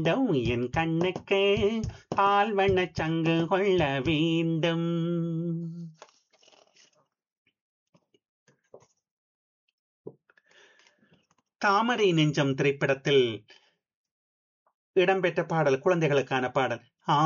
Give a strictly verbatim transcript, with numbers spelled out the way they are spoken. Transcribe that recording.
வேண்டும் என் கண்ணுக்கு பால் வண்ணச் சங்கு கொள்ள வேண்டும். தாமரை நெஞ்சம் திரைப்படத்தில் இடம்பெற்ற பாடல், குழந்தைகளுக்கான பாடல்.